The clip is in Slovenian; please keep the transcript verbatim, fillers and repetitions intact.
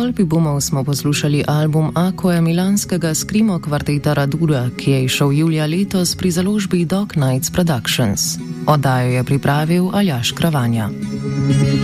Dolby Boomov smo poslušali album Aquae milanskega Screamo kvarteta Radura, ki je izšel julija letos pri založbi Dog Nights Productions. Oddajo je pripravil Aljaž Kravanja.